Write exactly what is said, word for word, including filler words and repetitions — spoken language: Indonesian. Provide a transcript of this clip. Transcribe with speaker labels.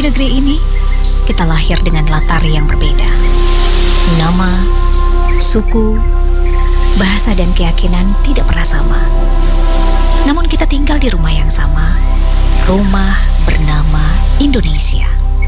Speaker 1: negeri ini, kita lahir dengan latar yang berbeda. Nama, suku, bahasa dan keyakinan tidak pernah sama. Namun kita tinggal di rumah yang sama, rumah bernama Indonesia.